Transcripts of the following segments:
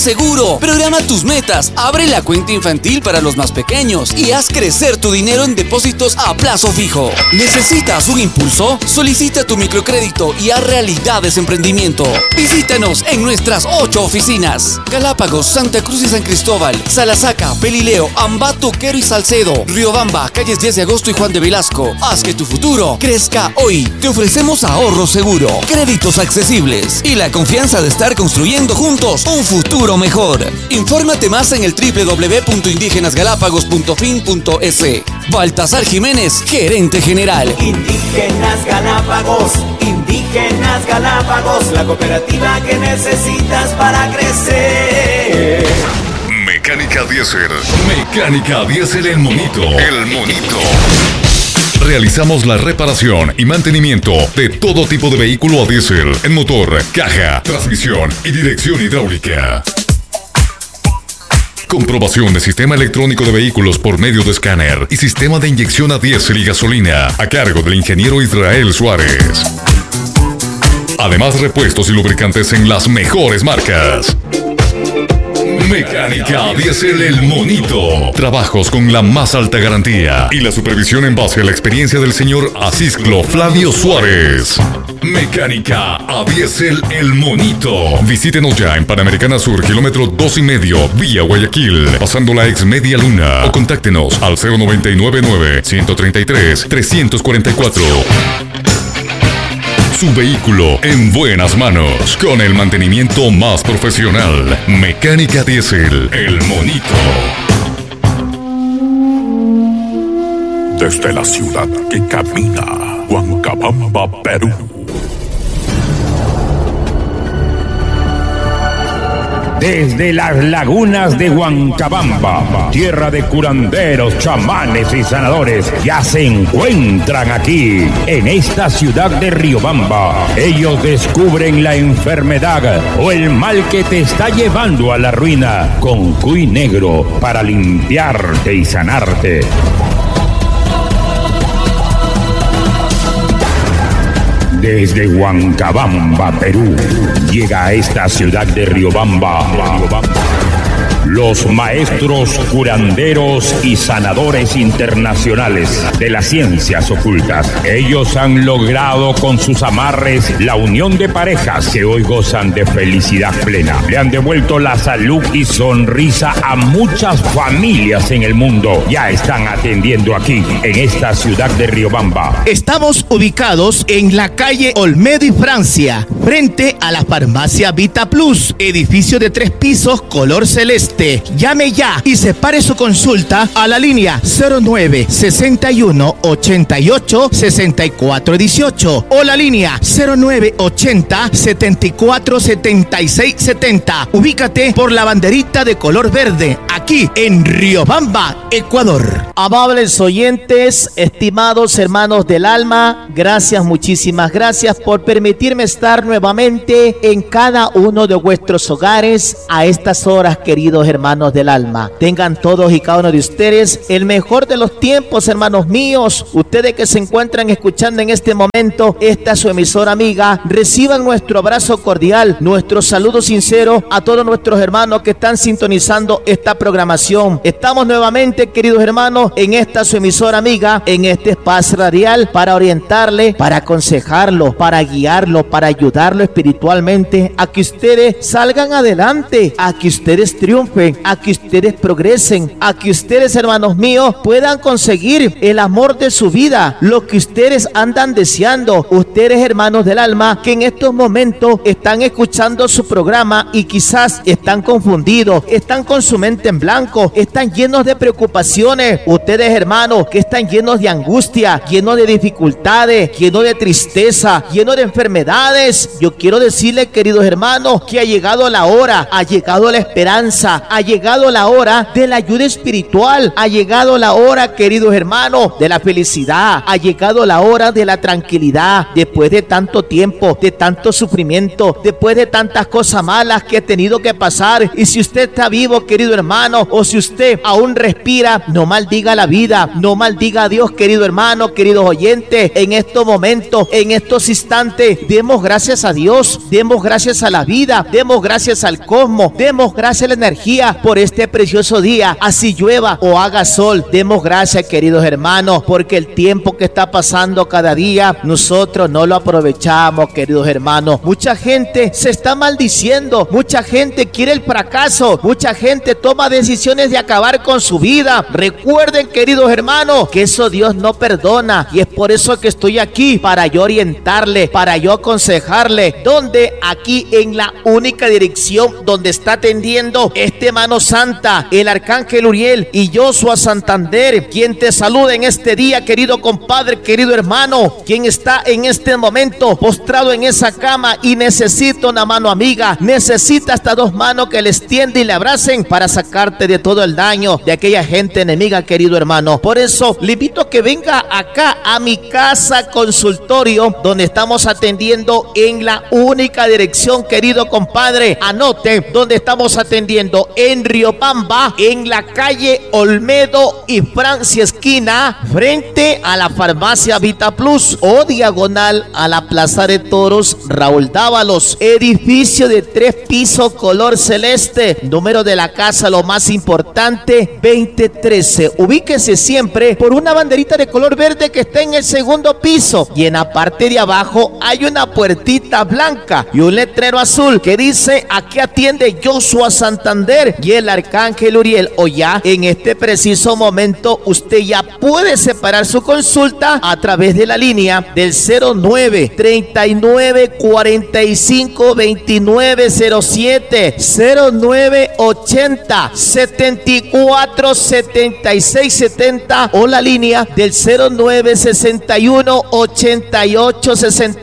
Seguro, programa tus metas, abre la cuenta infantil para los más pequeños y haz crecer tu dinero en depósitos a plazo fijo. ¿Necesitas un impulso? Solicita tu microcrédito y haz realidad ese emprendimiento. Visítanos en nuestras 8 oficinas: Galápagos, Santa Cruz y San Cristóbal, Salasaca, Pelileo, Ambato, Quero y Salcedo, Riobamba, calles 10 de agosto y Juan de Velasco. Haz que tu futuro crezca hoy. Te ofrecemos ahorro seguro, créditos accesibles y la confianza de estar construyendo juntos un futuro mejor. Infórmate más en el www.indigenasgalapagos.fin.es. Baltasar Jiménez, gerente general. Indígenas Galápagos, Indígenas Galápagos, la cooperativa que necesitas para crecer. Mecánica Diésel. Mecánica Diésel El Monito. El Monito. Realizamos la reparación y mantenimiento de todo tipo de vehículo a diésel en motor, caja, transmisión y dirección hidráulica. Comprobación de sistema electrónico de vehículos por medio de escáner y sistema de inyección a diésel y gasolina a cargo del ingeniero Israel Suárez. Además, repuestos y lubricantes en las mejores marcas. Mecánica Diésel El Monito. Trabajos con la más alta garantía y la supervisión en base a la experiencia del señor Asisclo Flavio Suárez. Mecánica a Diésel El Monito. Visítenos ya en Panamericana Sur, kilómetro 2,5, vía Guayaquil, pasando la ex Media Luna, o contáctenos al 0999-133-344. Su vehículo en buenas manos, con el mantenimiento más profesional. Mecánica Diésel El Monito. Desde la ciudad que camina, Huancabamba, Perú. Desde las lagunas de Huancabamba, tierra de curanderos, chamanes y sanadores, ya se encuentran aquí, en esta ciudad de Riobamba. Ellos descubren la enfermedad o el mal que te está llevando a la ruina con cuy negro para limpiarte y sanarte. Desde Huancabamba, Perú, llega a esta ciudad de Riobamba los maestros curanderos y sanadores internacionales de las ciencias ocultas. Ellos han logrado con sus amarres la unión de parejas que hoy gozan de felicidad plena. Le han devuelto la salud y sonrisa a muchas familias en el mundo. Ya están atendiendo aquí, en esta ciudad de Riobamba. Estamos ubicados en la calle Olmedo y Francia, frente a la farmacia Vita Plus, edificio de 3 pisos color celeste. Llame ya y separe su consulta a la línea 09 61 88 64 18 o la línea 09 80 74 76 70. Ubícate por la banderita de color verde, aquí en Riobamba, Ecuador. Amables oyentes, estimados hermanos del alma, gracias, muchísimas gracias por permitirme estar nuevamente en cada uno de vuestros hogares a estas horas, queridos hermanos del alma. Tengan todos y cada uno de ustedes el mejor de los tiempos, hermanos míos. Ustedes que se encuentran escuchando en este momento esta su emisora amiga, reciban nuestro abrazo cordial, nuestro saludo sincero a todos nuestros hermanos que están sintonizando esta programación. Estamos nuevamente, queridos hermanos, en esta su emisora amiga, en este espacio radial, para orientarle, para aconsejarlo, para guiarlo, para ayudarlo espiritualmente a que ustedes salgan adelante, a que ustedes triunfen, a que ustedes progresen, a que ustedes, hermanos míos, puedan conseguir el amor de su vida, lo que ustedes andan deseando. Ustedes, hermanos del alma, que en estos momentos están escuchando su programa y quizás están confundidos, están con su mente en blanco, están llenos de preocupaciones. Ustedes, hermanos, que están llenos de angustia, llenos de dificultades, llenos de tristeza, llenos de enfermedades. Yo quiero decirles, queridos hermanos, que ha llegado la hora, ha llegado la esperanza, Ha llegado la hora de la ayuda espiritual. Ha llegado la hora, queridos hermanos, de la felicidad. Ha llegado la hora de la tranquilidad. Después de tanto tiempo, de tanto sufrimiento, después de tantas cosas malas que he tenido que pasar. Y si usted está vivo, querido hermano, o si usted aún respira, no maldiga la vida, no maldiga a Dios, querido hermano, queridos oyentes. En estos momentos, en estos instantes, demos gracias a Dios, demos gracias a la vida, demos gracias al cosmos, demos gracias a la energía por este precioso día, así llueva o haga sol. Demos gracias, queridos hermanos, porque el tiempo que está pasando cada día, nosotros no lo aprovechamos, queridos hermanos. Mucha gente se está maldiciendo, mucha gente quiere el fracaso, mucha gente toma decisiones de acabar con su vida. Recuerden, queridos hermanos, que eso Dios no perdona, y es por eso que estoy aquí, para yo orientarle, para yo aconsejarle, donde aquí en la única dirección donde está atendiendo este mano santa, el arcángel Uriel y Joshua Santander, quien te saluda en este día, querido compadre, querido hermano, quien está en este momento postrado en esa cama y necesita una mano amiga, necesita hasta dos manos que le extienden y le abracen para sacarte de todo el daño de aquella gente enemiga, querido hermano. Por eso le invito a que venga acá a mi casa consultorio, donde estamos atendiendo en la única dirección, querido compadre. Anote, donde estamos atendiendo en Riobamba, en la calle Olmedo y Francia esquina, frente a la farmacia Vita Plus, o diagonal a la plaza de toros Raúl Dávalos. Edificio de 3 pisos color celeste. Número de la casa, lo más importante, 2013. Ubíquese siempre por una banderita de color verde que está en el segundo piso, y en la parte de abajo hay una puertita blanca y un letrero azul que dice: aquí atiende Joshua Santander y el arcángel Uriel. O ya en este preciso momento usted ya puede separar su consulta a través de la línea del 09 39 45 29 07, 09 80 74 76 70, o la línea del 09 61 88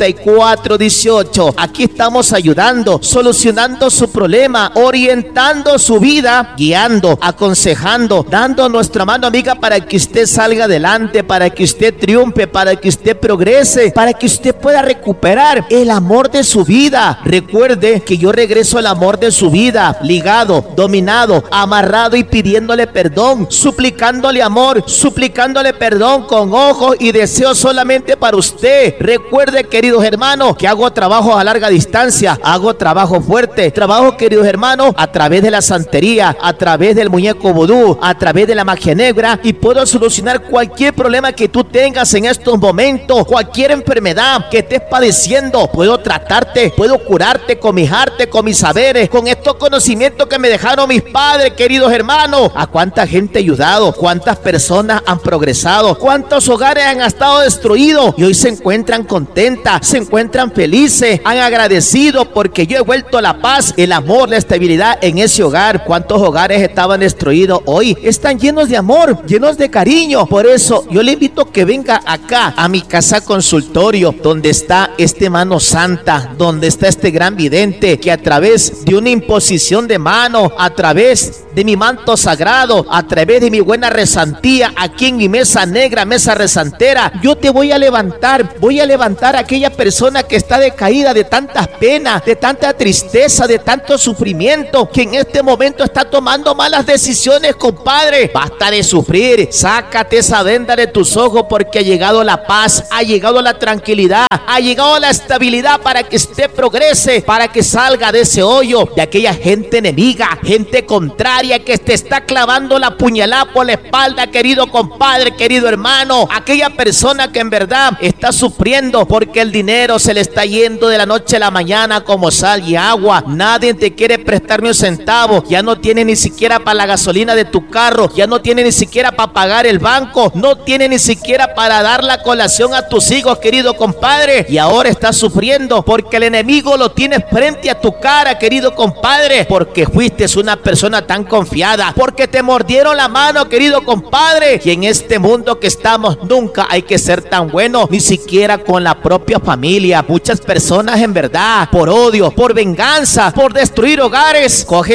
64 18. Aquí estamos ayudando, solucionando su problema, orientando su vida, guiando, aconsejando, dando nuestra mano amiga para que usted salga adelante, para que usted triunfe, para que usted progrese, para que usted pueda recuperar el amor de su vida. Recuerde que yo regreso al amor de su vida, ligado, dominado, amarrado y pidiéndole perdón, suplicándole amor, suplicándole perdón con ojos y deseos solamente para usted. Recuerde, queridos hermanos, que hago trabajo a larga distancia, hago trabajo fuerte, trabajo, queridos hermanos, a través de la santería, a través del muñeco vudú, a través de la magia negra, y puedo solucionar cualquier problema que tú tengas en estos momentos, cualquier enfermedad que estés padeciendo. Puedo tratarte, puedo curarte, cobijarte con mis saberes, con estos conocimientos que me dejaron mis padres, queridos hermanos. A cuánta gente he ayudado, cuántas personas han progresado, cuántos hogares han estado destruidos y hoy se encuentran contentas, se encuentran felices, han agradecido porque yo he vuelto la paz, el amor, la estabilidad en ese hogar. Cuántos hogares estaban destruidos hoy están llenos de amor, llenos de cariño. Por eso yo le invito a que venga acá a mi casa consultorio, donde está este mano santa, donde está este gran vidente, que a través de una imposición de mano, a través de mi manto sagrado, a través de mi buena rezantía, aquí en mi mesa negra, mesa rezantera, yo te voy a levantar a aquella persona que está decaída de tantas penas, de tanta tristeza, de tanto sufrimiento, que en este momento está tomando malas decisiones, compadre. Basta de sufrir, sácate esa venda de tus ojos, porque ha llegado la paz, ha llegado la tranquilidad, ha llegado la estabilidad para que usted progrese, para que salga de ese hoyo de aquella gente enemiga, gente contraria que te está clavando la puñalada por la espalda, querido compadre, querido hermano. Aquella persona que en verdad está sufriendo porque el dinero se le está yendo de la noche a la mañana como sal y agua. Nadie te quiere prestar ni un centavo, ya no tiene ni siquiera para la gasolina de tu carro, ya no tiene ni siquiera para pagar el banco, no tiene ni siquiera para dar la colación a tus hijos, querido compadre, y ahora estás sufriendo porque el enemigo lo tienes frente a tu cara, querido compadre, porque fuiste una persona tan confiada, porque te mordieron la mano, querido compadre. Y en este mundo que estamos nunca hay que ser tan bueno, ni siquiera con la propia familia. Muchas personas en verdad, por odio, por venganza, por destruir hogares, cogen su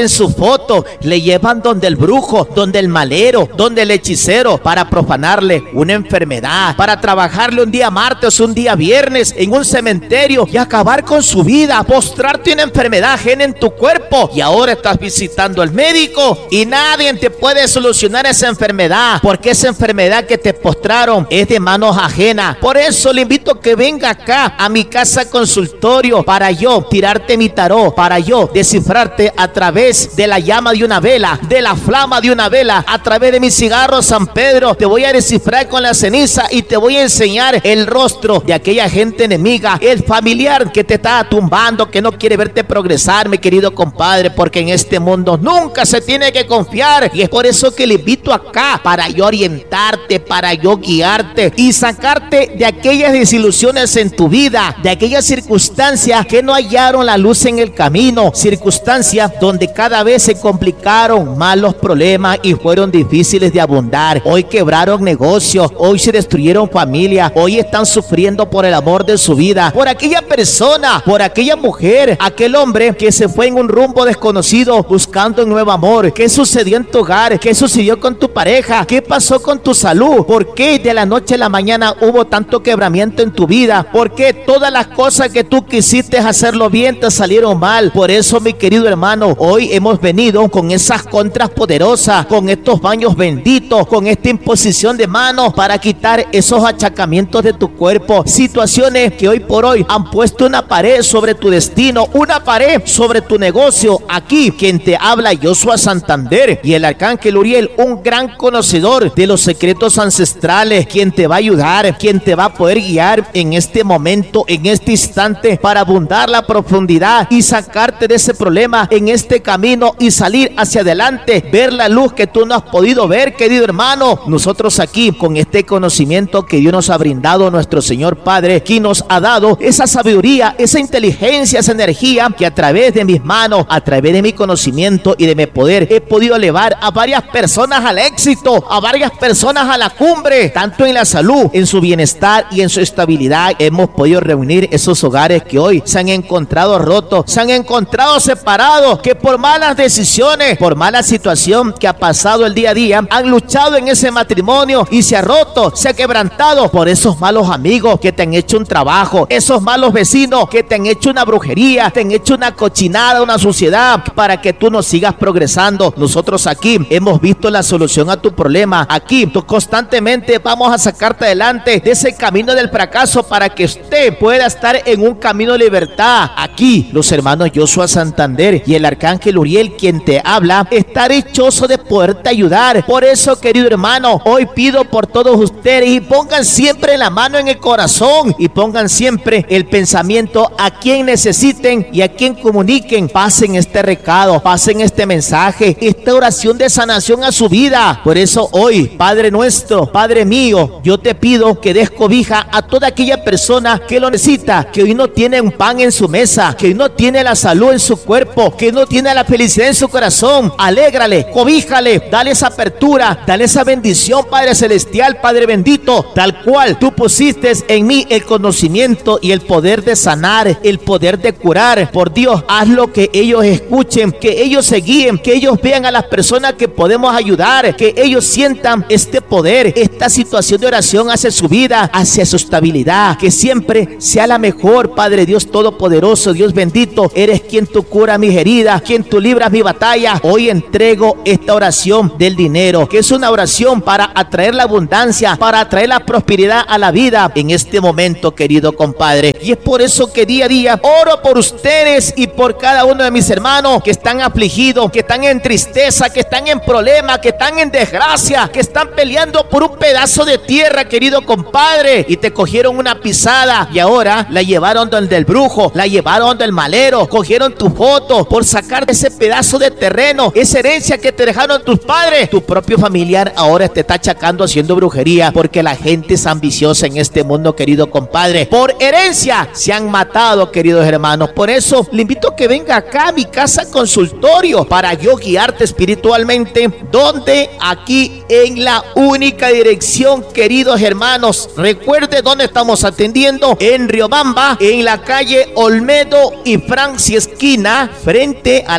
foto, le llevan donde el brujo, donde el malero, donde el hechicero, para profanarle una enfermedad, para trabajarle un día martes, un día viernes en un cementerio y acabar con su vida, postrarte una enfermedad ajena en tu cuerpo. Y ahora estás visitando al médico y nadie te puede solucionar esa enfermedad, porque esa enfermedad que te postraron es de manos ajenas. Por eso le invito a que venga acá a mi casa consultorio para yo tirarte mi tarot, para yo descifrarte a través de la llama de una vela, de la flama de una vela, a través de mi cigarro San Pedro. Te voy a descifrar con la ceniza y te voy a enseñar el rostro de aquella gente enemiga, el familiar que te está tumbando, que no quiere verte progresar, mi querido compadre, porque en este mundo nunca se tiene que confiar. Y es por eso que le invito acá, para yo orientarte, para yo guiarte y sacarte de aquellas desilusiones en tu vida, de aquellas circunstancias que no hallaron la luz en el camino, circunstancias donde cada vez se complicaron más los problemas y fueron difíciles de abundar. Hoy quebraron negocios, hoy se destruyeron familias, hoy están sufriendo por el amor de su vida, por aquella persona, por aquella mujer, aquel hombre que se fue en un rumbo desconocido buscando un nuevo amor. ¿Qué sucedió en tu hogar? ¿Qué sucedió con tu pareja? ¿Qué pasó con tu salud? ¿Por qué de la noche a la mañana hubo tanto quebramiento en tu vida? ¿Por qué todas las cosas que tú quisiste hacerlo bien te salieron mal? Por eso, mi querido hermano, hoy hemos venido con esas contras poderosas, con estos baños benditos, con esta imposición de manos para quitar esos achacamientos de tu cuerpo, situaciones que hoy por hoy han puesto una pared sobre tu destino, una pared sobre tu negocio. Aquí quien te habla, Joshua Santander, y el arcángel Uriel, un gran conocedor de los secretos ancestrales, quien te va a ayudar, quien te va a poder guiar en este momento, en este instante, para abundar la profundidad y sacarte de ese problema en este camino y salir hacia adelante, ver la luz que tú no has podido ver, querido hermano. Nosotros aquí, con este conocimiento que Dios nos ha brindado, nuestro Señor Padre, quien nos ha dado esa sabiduría, esa inteligencia, esa energía, que a través de mis manos, a través de mi conocimiento y de mi poder, he podido elevar a varias personas al éxito, a varias personas a la cumbre, tanto en la salud, en su bienestar y en su estabilidad. Hemos podido reunir esos hogares que hoy se han encontrado rotos, se han encontrado separados, que por malas decisiones, por mala situación que ha pasado el día a día, han luchado en ese matrimonio y se ha roto, se ha quebrantado por esos malos amigos que te han hecho un trabajo, esos malos vecinos que te han hecho una brujería, te han hecho una cochinada, una suciedad, para que tú no sigas progresando. Nosotros aquí hemos visto la solución a tu problema. Aquí tú constantemente vamos a sacarte adelante de ese camino del fracaso para que usted pueda estar en un camino de libertad. Aquí los hermanos Joshua Santander y el arcángel Uriel, quien te habla, está dichoso de poderte ayudar. Por eso, querido hermano, hoy pido por todos ustedes, y pongan siempre la mano en el corazón y pongan siempre el pensamiento a quien necesiten y a quien comuniquen. Pasen este recado, pasen este mensaje, esta oración de sanación a su vida. Por eso hoy, Padre nuestro, Padre mío, yo te pido que des cobija a toda aquella persona que lo necesita, que hoy no tiene un pan en su mesa, que hoy no tiene la salud en su cuerpo, que no tiene la felicidad en su corazón. Alégrale, cobíjale, dale esa apertura, dale esa bendición, Padre celestial, Padre bendito, tal cual tú pusiste en mí el conocimiento y el poder de sanar, el poder de curar. Por Dios, haz lo que ellos escuchen, que ellos se guíen, que ellos vean a las personas que podemos ayudar, que ellos sientan este poder, esta situación de oración hacia su vida, hacia su estabilidad, que siempre sea la mejor. Padre Dios todopoderoso, Dios bendito, eres quien tú cura mis heridas, quien tú libras mi batalla. Hoy entrego esta oración del dinero, que es una oración para atraer la abundancia, para atraer la prosperidad a la vida en este momento, querido compadre. Y es por eso que día a día oro por ustedes y por cada uno de mis hermanos que están afligidos, que están en tristeza, que están en problemas, que están en desgracia, que están peleando por un pedazo de tierra, querido compadre, y te cogieron una pisada y ahora la llevaron donde el brujo, la llevaron donde el malero, cogieron tu foto por sacar ese pedazo de terreno, esa herencia que te dejaron tus padres. Tu propio familiar ahora te está achacando haciendo brujería, porque la gente es ambiciosa en este mundo, querido compadre. Por herencia se han matado, queridos hermanos. Por eso le invito a que venga acá a mi casa consultorio para yo guiarte espiritualmente, donde aquí en la única dirección, queridos hermanos. Recuerde dónde estamos atendiendo: en Riobamba, en la calle Olmedo y Francia esquina, frente a la farmacia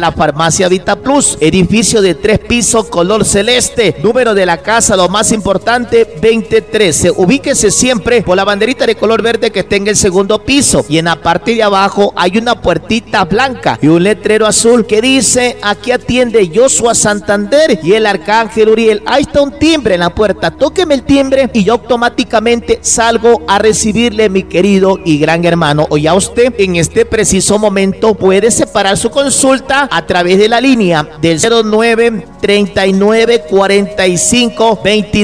Farmacia Vita Plus, edificio de 3 pisos, color celeste, número de la casa, lo más importante, 2013. Ubíquese siempre por la banderita de color verde que está en el segundo piso, y en la parte de abajo hay una puertita blanca y un letrero azul que dice: aquí atiende Joshua Santander y el Arcángel Uriel. Ahí está un timbre en la puerta, tóqueme el timbre y yo automáticamente salgo a recibirle, mi querido y gran hermano. O ya usted en este preciso momento puede separar su consulta a través de la línea del 09 39 45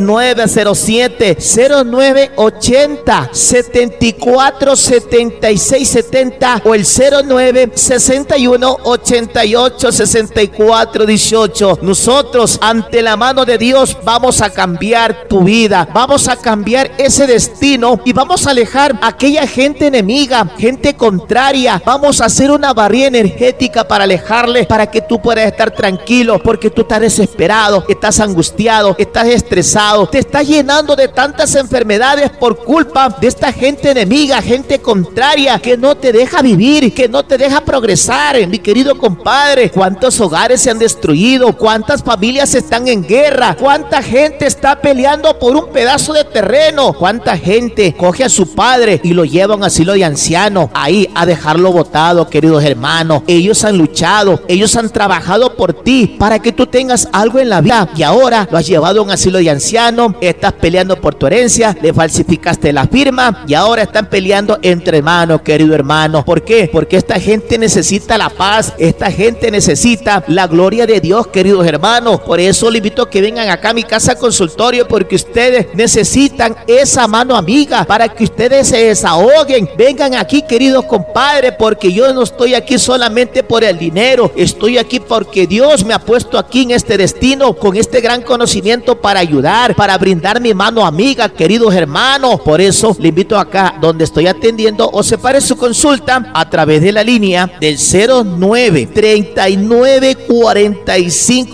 2907, 09 80 74 76 70 o el 09 61 88 64 18. Nosotros, ante la mano de Dios, vamos a cambiar tu vida, vamos a cambiar ese destino y vamos a alejar a aquella gente enemiga, gente contraria. Vamos a hacer una barrera energética para alejarle, para que tú puedas estar tranquilo, porque tú estás desesperado, estás angustiado, estás estresado, te estás llenando de tantas enfermedades por culpa de esta gente enemiga, gente contraria, que no te deja vivir, que no te deja progresar. Mi querido compadre, ¿cuántos hogares se han destruido? ¿Cuántas familias están en guerra? ¿Cuánta gente está peleando por un pedazo de terreno? ¿Cuánta gente coge a su padre y lo lleva a un asilo de ancianos, ahí a dejarlo botado, queridos hermanos? Ellos han luchado, ellos han trabajado por ti para que tú tengas algo en la vida, y ahora lo has llevado a un asilo de ancianos, estás peleando por tu herencia, le falsificaste la firma y ahora están peleando entre hermanos, querido hermano. ¿Por qué? Porque esta gente necesita la paz, esta gente necesita la gloria de Dios, queridos hermanos. Por eso les invito a que vengan acá a mi casa consultorio, porque ustedes necesitan esa mano amiga para que ustedes se desahoguen. Vengan aquí, queridos compadres, porque yo no estoy aquí solamente por el dinero, estoy aquí porque Dios me ha puesto aquí en este destino con este gran conocimiento para ayudar, para brindar mi mano amiga, queridos hermanos. Por eso le invito acá donde estoy atendiendo, o separe su consulta a través de la línea del 09 39 45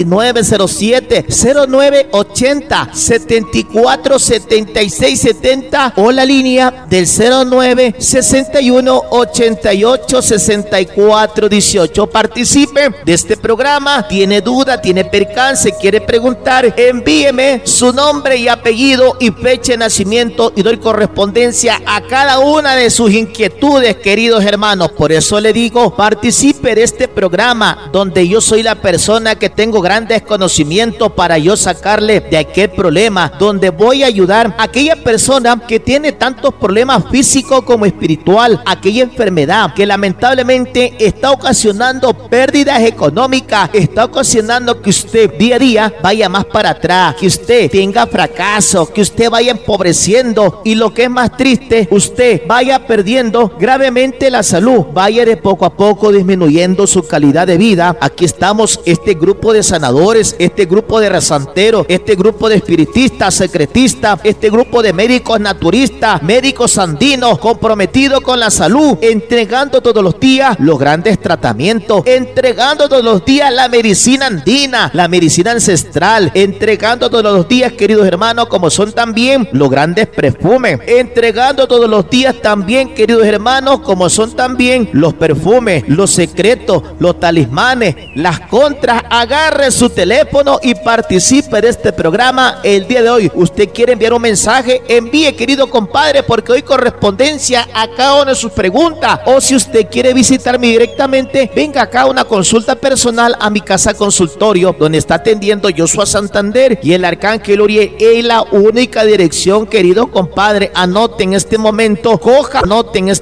2907, 09 80 74 76 70 o la línea del 09 61 88 64 18. Participe de este programa. Tiene duda, tiene percance, quiere preguntar, envíeme su nombre y apellido y fecha de nacimiento y doy correspondencia a cada una de sus inquietudes, queridos hermanos. Por eso le digo, participe de este programa donde yo soy la persona que tengo grandes conocimientos para yo sacarle de aquel problema, donde voy a ayudar a aquella persona que tiene tantos problemas físicos como espiritual, aquella enfermedad que lamentablemente está ocasionando pérdidas económicas, está ocasionando que usted día a día vaya más para atrás, que usted tenga fracaso, que usted vaya empobreciendo y lo que es más triste, usted vaya perdiendo gravemente la salud, vaya de poco a poco disminuyendo su calidad de vida. Aquí estamos, este grupo de sanadores, este grupo de rezanteros, este grupo de espiritistas, secretistas, este grupo de médicos naturistas, médicos andinos comprometidos con la salud, entregando todos los días los grandes tratamientos, entregando todos los días la medicina andina, la medicina ancestral, entregando todos los días, queridos hermanos, como son también los grandes perfumes, entregando todos los días también, queridos hermanos, como son también los perfumes, los secretos, los talismanes, las contras. Agarre su teléfono y participe de este programa el día de hoy. Usted quiere enviar un mensaje, envíe, querido compadre, porque hoy correspondencia a cada una de sus preguntas. O si usted quiere visitarme directamente, venga acá a una consulta personal a mi casa consultorio, donde está atendiendo Joshua Santander y el Arcángel Uriel. Es la única dirección, querido compadre. Anote en este momento, coja, anote en este